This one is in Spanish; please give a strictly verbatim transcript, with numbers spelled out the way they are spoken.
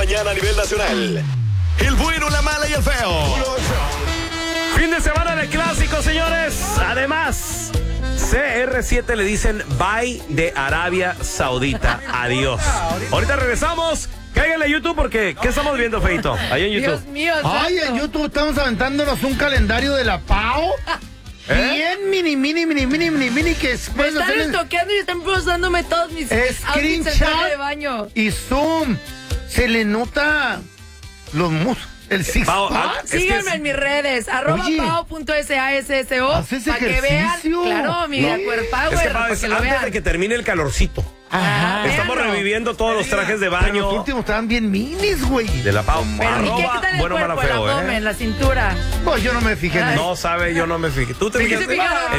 mañana a nivel nacional. El bueno, la mala y el feo. Fin de semana de clásicos, señores. Además, C R siete le dicen bye de Arabia Saudita. Adiós. Ahorita regresamos. Cáiganle a YouTube porque ¿qué estamos viendo, Feito? Ahí en YouTube. Dios mío, Ay, en YouTube estamos aventándonos un calendario de la P A O. ¿Eh? Bien mini, mini, mini, mini, mini, mini, que Me después están hacerle estoqueando y están posándome todos mis outfits en traje screenshot de baño. y zoom. Se le nota los mus, el six Pao, pack. ah, es que Síganme es- en mis redes, arroba Oye, pao.sasso, ¿haces para que vean, ejercicio? claro, mi No. Power Es Power, que, Pao, para es que lo antes vean. de que termine el calorcito. Ajá. Estamos véanlo. reviviendo todos los trajes de Pero baño los últimos estaban bien minis, güey. de la Pau. Pero ni qué Arroba quitan el bueno, cuerpo, mala, el feo, abdomen, ¿eh? la cintura. Pues yo no me fijé en eso. No sabe, yo no me fijé. ¿Tú te ¿Sí se fijaste? fijaron?